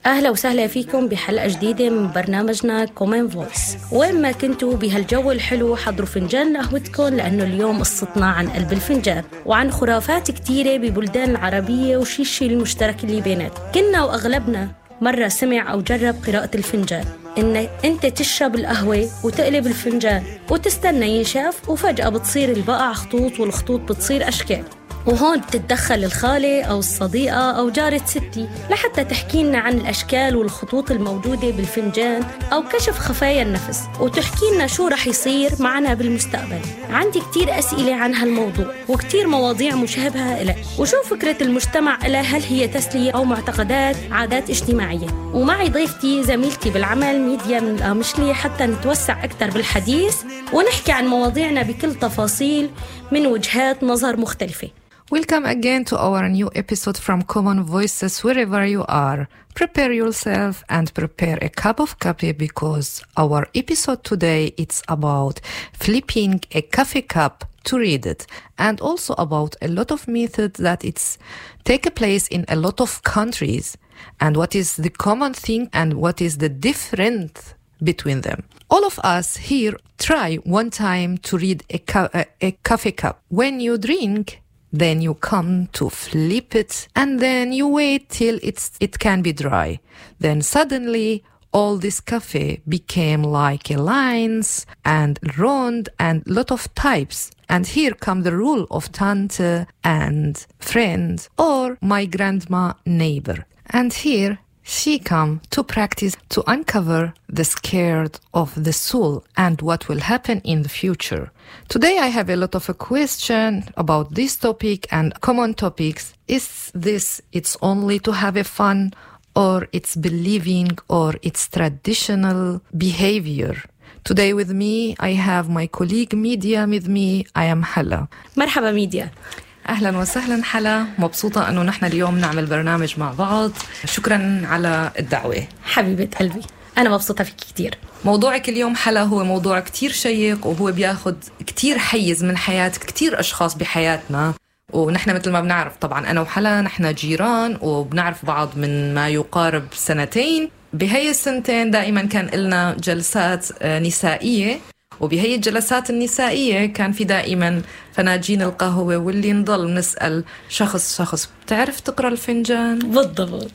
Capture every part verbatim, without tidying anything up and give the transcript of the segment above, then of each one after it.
أهلا وسهلا فيكم بحلقة جديدة من برنامجنا كومن فويس. وين ما كنتوا بهالجو الحلو حضروا فنجان قهوتكم، لأنه اليوم قصتنا عن قلب الفنجان وعن خرافات كتيرة ببلدان العربية وشي الشي المشترك اللي بينات. كنا وأغلبنا مرة سمع أو جرب قراءة الفنجان، إن أنت تشرب القهوة وتقلب الفنجان وتستنى ينشف، وفجأة بتصير البقع خطوط والخطوط بتصير أشكال، وهون بتتدخل الخالة أو الصديقة أو جارة ستي لحتى تحكي لنا عن الأشكال والخطوط الموجودة بالفنجان أو كشف خفايا النفس، وتحكي لنا شو رح يصير معنا بالمستقبل. عندي كتير أسئلة عن هالموضوع وكتير مواضيع مشابهة إليه، وشو فكرة المجتمع إلها، هل هي تسلية أو معتقدات عادات اجتماعية. ومعي ضيفتي زميلتي بالعمل ميديا من القامشلي حتى نتوسع أكثر بالحديث ونحكي عن مواضيعنا بكل تفاصيل من وجهات نظر مختلفة. Welcome again to our new episode from Common Voices wherever you are. Prepare yourself and prepare a cup of coffee because our episode today it's about flipping a coffee cup to read it, and also about a lot of methods that it's take place in a lot of countries and what is the common thing and what is the difference between them. All of us here try one time to read a, co- a, a coffee cup. When you drink, then you come to flip it and then you wait till it's it can be dry. Then suddenly all this coffee became like a lines and round and lot of types. And here come the rule of tante and friend or my grandma neighbor. And here she come to practice to uncover the scared of the soul and what will happen in the future. Today I have a lot of a question about this topic and common topics. Is this it's only to have a fun, or it's believing, or it's traditional behavior? Today with me I have my colleague Media with me. I am Hala. مرحبا ميديا. أهلا وسهلا حلا، مبسوطة أنه نحن اليوم نعمل برنامج مع بعض. شكرا على الدعوة حبيبة قلبي، أنا مبسوطة فيك كتير. موضوعك اليوم حلا هو موضوع كتير شيق، وهو بياخد كتير حيز من حياة كتير أشخاص بحياتنا، ونحن مثل ما بنعرف طبعا أنا وحلا نحن جيران وبنعرف بعض من ما يقارب سنتين. بهي السنتين دائما كان لنا جلسات نسائية، وبهي الجلسات النسائية كان في دائما فناجين القهوة، واللي نضل نسأل شخص شخص بتعرف تقرأ الفنجان؟ بالضبط،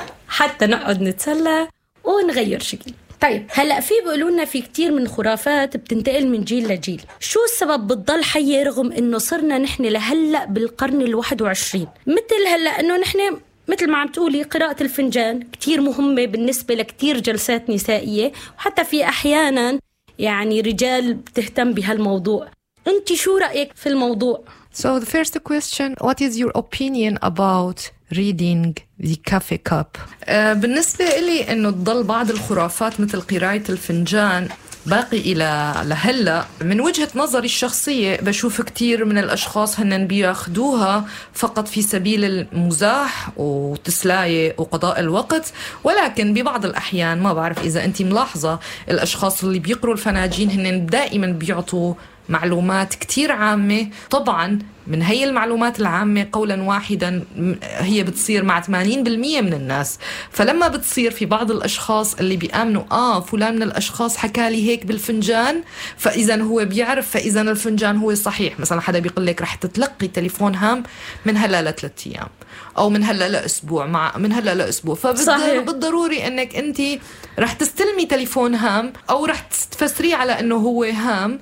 حتى نقعد نتسلى ونغير شكل. طيب هلأ في بيقولوا لنا في كتير من خرافات بتنتقل من جيل لجيل، شو السبب بتضل حية رغم إنه صرنا نحن لهلأ بالقرن الواحد وعشرين؟ مثل هلأ إنه نحن مثل ما عم تقولي قراءة الفنجان كتير مهمة بالنسبة لكتير جلسات نسائية، وحتى في أحيانا يعني رجال بتهتم بهالموضوع. أنت شو رأيك في الموضوع؟ So the first question, what is your opinion about reading the coffee cup? uh, بالنسبة إلي إنه تضل بعض الخرافات مثل قراءة الفنجان باقي إلى لهلا. من وجهة نظري الشخصية بشوف كتير من الأشخاص هنن بياخدوها فقط في سبيل المزاح وتسلاية وقضاء الوقت، ولكن ببعض الأحيان ما بعرف إذا أنت ملاحظة الأشخاص اللي بيقروا الفناجين هنن دائما بيعطوا معلومات كتير عامة. طبعا من هي المعلومات العامة قولا واحدا هي بتصير مع ثمانين بالمية من الناس، فلما بتصير في بعض الأشخاص اللي بيآمنوا آه فلان من الأشخاص حكالي هيك بالفنجان فإذا هو بيعرف، فإذا الفنجان هو صحيح. مثلا حدا بيقول لك رح تتلقي تليفون هام من هلا لثلاث أيام أو من هلا لأسبوع، مع من هلا لأسبوع، فبالضروري أنك أنت رح تستلمي تليفون هام أو رح تفسريه على أنه هو هام،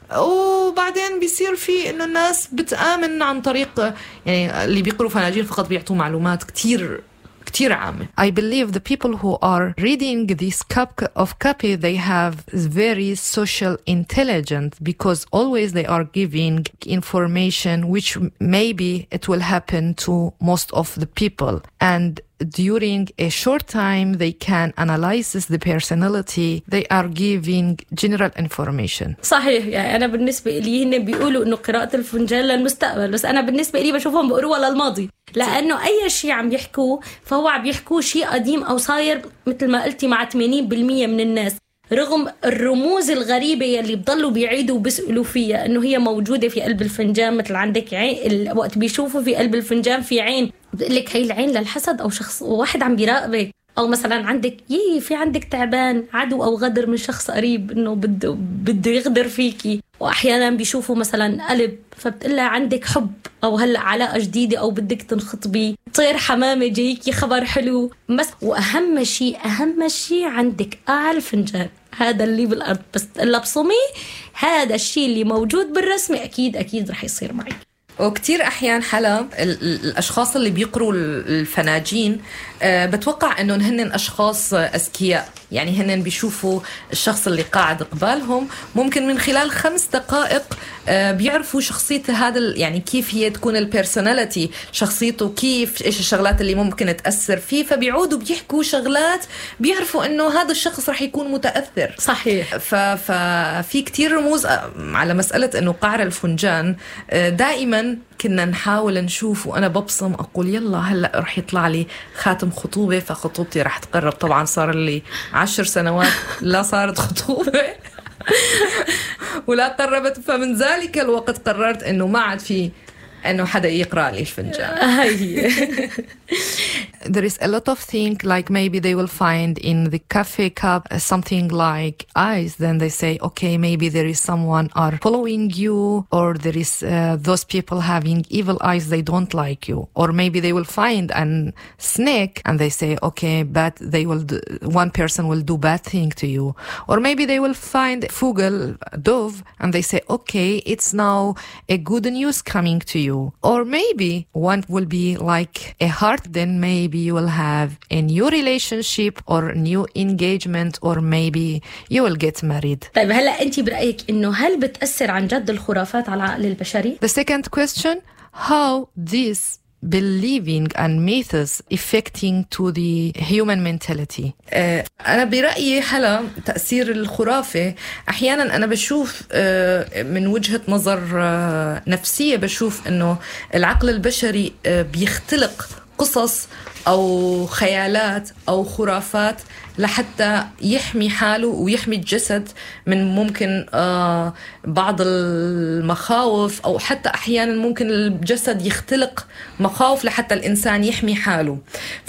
وبعدين بيصير في إنه الناس بتآمن عن طريق يعني اللي بيقروا فناجين فقط بيعطوا معلومات كتير كتير عامة. I believe the people who are reading this cup of copy, they have very social intelligence because always they are giving information which maybe it will happen to most of the people, and during a short time they can analyze the personality. They are giving general information. صحيح. يعني أنا بالنسبة لي هن بيقولوا إنه قراءة الفنجان للمستقبل، بس أنا بالنسبة لي بشوفهم بيقروها للماضي، لأنه أي شيء عم يحكوه فهو عم يحكوه شيء قديم أو صاير مثل ما قلتي مع ثمانين بالمية من الناس، رغم الرموز الغريبة يلي بضلوا بيعيدوا وبيسألوا فيها إنه هي موجودة في قلب الفنجان. مثل عندك عين، الوقت بيشوفوا في قلب الفنجان في عين، بقول لك هي العين للحسد أو شخص واحد عم بيراقبك أو مثلا عندك يي في عندك تعبان عدو أو غدر من شخص قريب إنه بده بده يغدر فيكي، وأحيانا بيشوفوا مثلا قلب فبتقلها عندك حب أو هلأ علاقة جديدة أو بدك تنخطبي، طير حمامة جايكي خبر حلو بس. وأهم شيء أهم شيء عندك قاع الفنجان، هذا اللي بالأرض بس تقلها بصمي، هذا الشيء اللي موجود بالرسمة أكيد أكيد رح يصير معي. وكتير أحيان حلا الأشخاص اللي بيقروا الفناجين بتوقع أنهم هن أشخاص أذكياء، يعني هن بيشوفوا الشخص اللي قاعد قبالهم ممكن من خلال خمس دقائق بيعرفوا شخصية هذا، يعني كيف هي تكون البيرسوناليتي شخصيته، كيف إيش الشغلات اللي ممكن تأثر فيه، فبيعودوا بيحكوا شغلات بيعرفوا أنه هذا الشخص رح يكون متأثر. صحيح. ففي كتير رموز على مسألة أنه قعر الفنجان. دائما كنا نحاول نشوف وأنا ببصم أقول يلا هلأ رح يطلع لي خاتم خطوبة، فخطوبتي رح تقرب. طبعا صار لي عشر سنوات لا صارت خطوبة ولا قربت، فمن ذلك الوقت قررت أنه ما عاد في أنه حدا يقرأ لي الفنجان. There is a lot of things, like maybe they will find in the cafe cup something like eyes, then they say okay, maybe there is someone are following you, or there is uh, those people having evil eyes, they don't like you. Or maybe they will find a snake and they say okay, but they will do, one person will do bad thing to you. Or maybe they will find fugel, dove, and they say okay, it's now a good news coming to you. Or maybe one will be like a heart, then maybe you will have a new relationship or new engagement, or maybe you will get married. طيب هلأ أنت برأيك إنه هل بتأثر عن جد الخرافات على العقل البشري؟ The second question, how this believing and myths affecting to the human mentality. أنا برأيي حلا تأثير الخرافة أحيانا أنا بشوف من وجهة نظر نفسية، بشوف إنه العقل البشري بيختلق قصص أو خيالات أو خرافات لحتى يحمي حاله ويحمي الجسد من ممكن آه بعض المخاوف، أو حتى أحيانا ممكن الجسد يختلق مخاوف لحتى الإنسان يحمي حاله.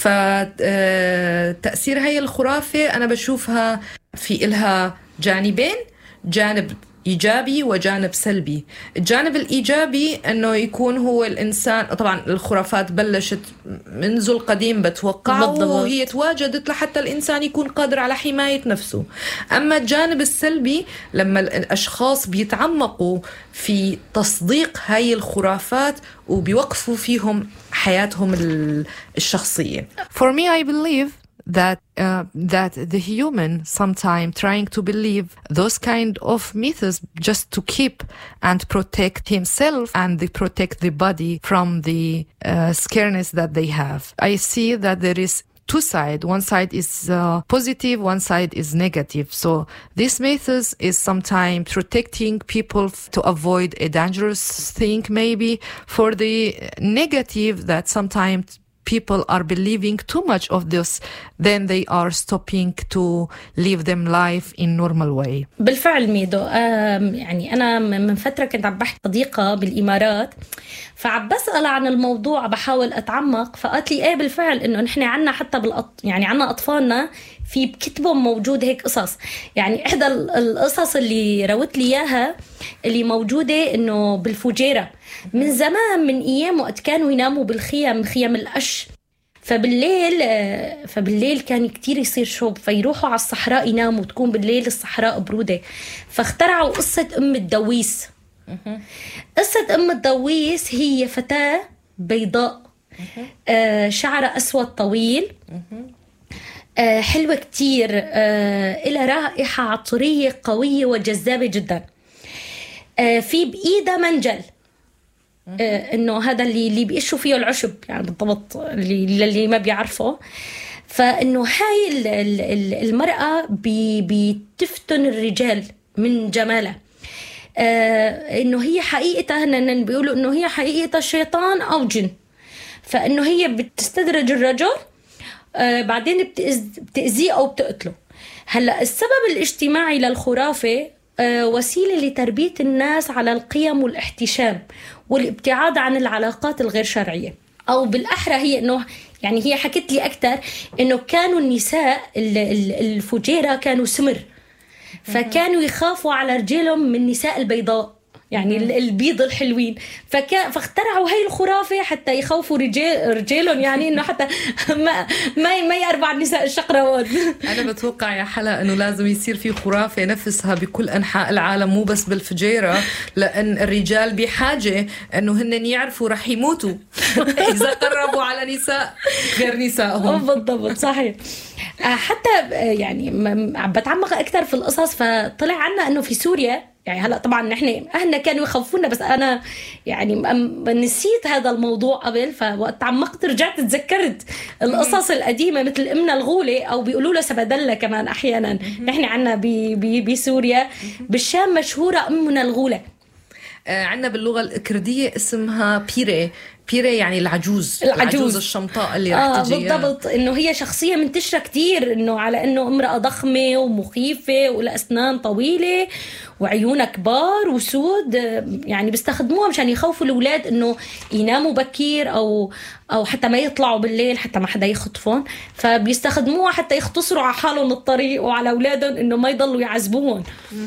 فتأثير هاي الخرافة أنا بشوفها في إلها جانبين، جانب إيجابي وجانب سلبي. الجانب الإيجابي أنه يكون هو الإنسان، طبعا الخرافات بلشت منذ القديم بتوقع وهي تواجدت لحتى الإنسان يكون قادر على حماية نفسه. أما الجانب السلبي لما الأشخاص بيتعمقوا في تصديق هاي الخرافات وبيوقفوا فيهم حياتهم الشخصية. For me, I believe that uh, that the human sometimes trying to believe those kind of myths just to keep and protect himself and they protect the body from the uh, scareness that they have. I see that there is two sides. One side is uh, positive, one side is negative. So this method is sometimes protecting people f- to avoid a dangerous thing, maybe. For the negative, that sometimes people are believing too much of this, then they are stopping to live them life in normal way. بالفعل ميدو، يعني أنا من فترة كنت عم بحكي صديقة بالإمارات، فعم بسأل عن الموضوع بحاول أتعمق، فقالت لي إيه بالفعل إنه نحن عنا حتى بالأط... يعني عنا أطفالنا في بكتبهم موجود هيك قصص. يعني إحدى القصص اللي روت لي إياها اللي موجودة إنه بالفجيرة من زمان، من أيام وقت كانوا يناموا بالخيام، خيام القش، فبالليل فبالليل كان كتير يصير شوب، فيروحوا على الصحراء يناموا، تكون بالليل الصحراء برودة، فاخترعوا قصة أم الدويس. قصة أم الدويس هي فتاة بيضاء شعرها أسود طويل، حلوة كتير، إلها رائحة عطرية قوية وجذابة جدا، في بإيدها منجل، إنه هذا اللي اللي بيقشوا فيه العشب يعني بالضبط، اللي اللي ما بيعرفه. فإنه هاي المرأة بتفتن الرجال من جمالها، إنه هي حقيقتها هن بيقولوا إنه هي حقيقتها شيطان أو جن، فإنه هي بتستدرج الرجل بعدين بتأذيه أو بتقتله. هلأ السبب الاجتماعي للخرافة وسيلة لتربية الناس على القيم والاحتشام والابتعاد عن العلاقات الغير شرعية، أو بالأحرى هي إنه يعني هي حكت لي أكتر إنه كانوا النساء الفجيرة كانوا سمر، فكانوا يخافوا على رجالهم من النساء البيضاء، يعني البيض الحلوين، فكا فاخترعوا هاي الخرافة حتى يخوفوا رجال رجالهم، يعني إنه حتى ما ما ما يربع النساء الشقراوات. أنا بتوقع يا حلا إنه لازم يصير في خرافة نفسها بكل أنحاء العالم، مو بس بالفجيرة، لأن الرجال بحاجة إنه هن يعرفوا رح يموتوا إذا قربوا على نساء غير نسائهم. بالضبط صحيح. حتى يعني بتعمق أكثر في القصص، فطلع عنا إنه في سوريا، يعني هلا طبعا نحن اهلنا كانوا يخوفونا، بس انا يعني نسيت هذا الموضوع قبل، فوقت تعمقت رجعت تذكرت القصص القديمه مثل امنا الغوله، او بيقولوا لها سبدله كمان احيانا. نحن عنا بسوريا، بالشام مشهوره امنا الغوله. عندنا باللغه الكرديه اسمها بيري. بيري يعني العجوز العجوز, العجوز الشمطاء اللي راح آه تجي. بالضبط، انه هي شخصيه منتشره كتير، انه على انه امراه ضخمه ومخيفه والاسنان طويله وعيونها كبار وسود، يعني بيستخدموها مشان يخوفوا الاولاد انه يناموا بكير او او حتى ما يطلعوا بالليل حتى ما حدا يخطفهم، فبيستخدموها حتى يختصروا على حالهم الطريق وعلى اولادهم انه ما يضلوا يعذبوهم.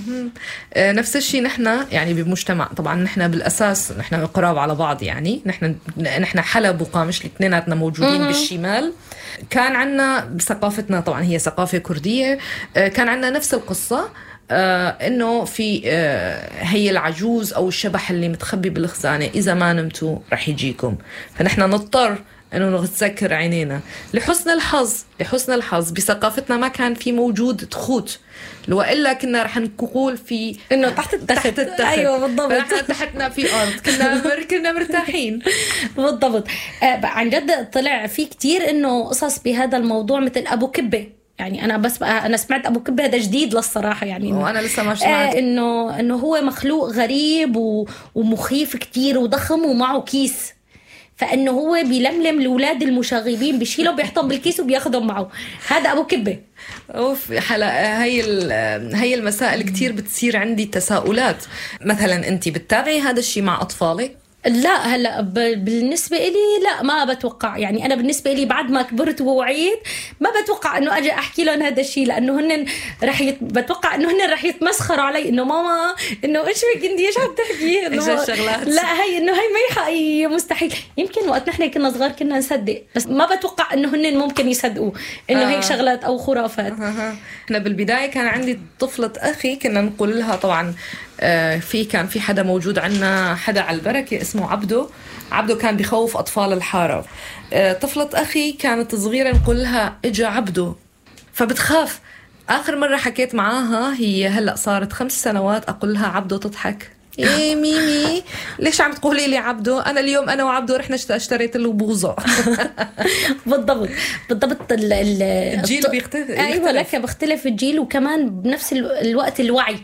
نفس الشيء نحن يعني بمجتمع، طبعا نحن بالاساس نحن قراب على بعض، يعني نحن نحن حلب وقامش الاثنيناتنا موجودين مم. بالشمال. كان عنا بثقافتنا، طبعا هي ثقافة كردية، كان عنا نفس القصة، آه إنه في آه هي العجوز أو الشبح اللي متخبي بالخزانة، إذا ما نمتوا رح يجيكم، فنحن نضطر إنه نتذكر عينينا. لحسن الحظ لحسن الحظ بثقافتنا ما كان في موجود تخوت، لو إلا كنا رح نقول في إنه تحت التخت. تحت التخت. أيوة بالضبط. فنحن تحتنا في أرض، كنا كنا مرتاحين. بالضبط. آه عن جد طلع في كتير إنه قصص بهذا الموضوع، مثل أبو كبة. يعني أنا بس أنا سمعت أبو كبة، هذا جديد للصراحة، يعني وأنا لسه ما سمعت. آه إنه إنه هو مخلوق غريب ومخيف كتير وضخم ومعه كيس، فإنه هو بيلملم الأولاد المشاغبين، بيشيلهم بيحطهم بالكيس وبياخدهم معه. هذا أبو كبة. أوف حلا، هاي هاي المسائل كتير بتصير عندي تساؤلات. مثلا أنت بتتابعي هذا الشيء مع أطفالك؟ لا هلا بالنسبة إلي لا، ما بتوقع. يعني أنا بالنسبة إلي بعد ما كبرت ووعيت ما بتوقع إنه أجي أحكي لهم هذا الشيء، لأنه هن رح يت... بتوقع إنه هن رح يتمسخروا علي، إنه ماما إنه إيش بك أنتي إيش عم تحكي؟ إيش الشغلات؟ لا هي إنه هي ما حقيقية، مستحيل. يمكن وقت نحن كنا صغار كنا نصدق، بس ما بتوقع إنه هن ممكن يصدقوا إنه آه. هيك شغلات أو خرافات. آه. إحنا بالبداية كان عندي طفلة أخي، كنا نقول لها طبعا في كان في حدا موجود عنا، حدا على البركة اسمه عبده. عبده كان بيخوف أطفال الحارة. طفلة أخي كانت صغيرة نقول لها إجا عبده، فبتخاف. آخر مرة حكيت معاها هي هلأ صارت خمس سنوات، أقول لها عبده تضحك. إيه ميمي ليش عم تقولي لي عبده؟ أنا اليوم أنا وعبده رحنا اشتريت له بوظة. بالضبط بالضبط. الجيل بيختلف. أيوة لك بيختلف الجيل، وكمان بنفس الوقت الوعي.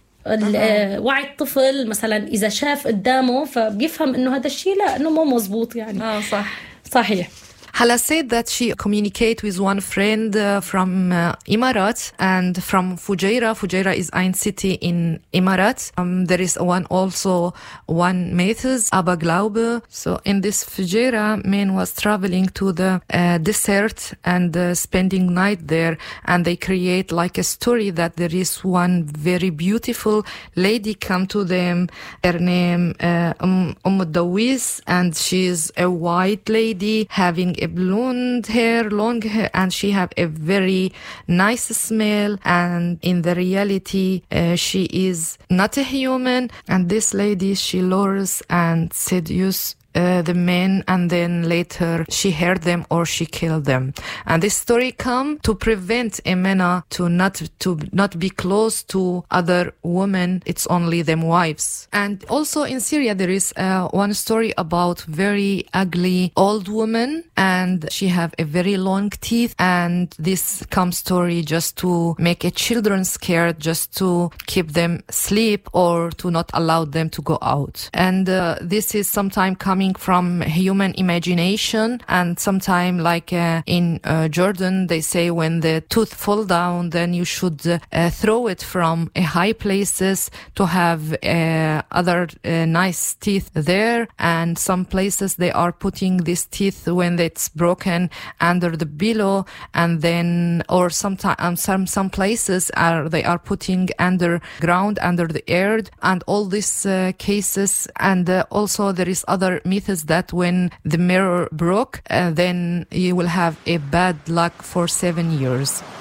وعي الطفل مثلا إذا شاف قدامه فبيفهم إنه هذا الشيء لا، إنه مو مزبوط يعني. آه صح صحيح. Hala said that she communicated with one friend uh, from uh, Emirates and from Fujairah. Fujairah is ein city in Emirates. Um, there is one also one myth, Aba Glaube. So in this Fujairah, man was traveling to the uh, desert and uh, spending night there, and they create like a story that there is one very beautiful lady come to them. Her name uh, Um, Umm Dawis, and she's a white lady having a blonde hair, long hair, and she have a very nice smell, and in the reality uh, she is not a human, and this lady she lures and seduce Uh, the men, and then later she hurt them or she killed them. And this story come to prevent Emena to not to not be close to other women. It's only them wives. And also in Syria there is uh, one story about very ugly old woman, and she have a very long teeth, and this come story just to make a children scared, just to keep them sleep or to not allow them to go out. And uh, this is sometime come coming from human imagination. And sometimes, like uh, in uh, Jordan, they say when the tooth fall down, then you should uh, throw it from a high places to have uh, other uh, nice teeth there. And some places they are putting this teeth when it's broken under the pillow, and then or sometimes um, some some places are they are putting underground under the earth, and all these uh, cases. And uh, also there is other methods that when the mirror broke, uh, then you will have a bad luck for seven years.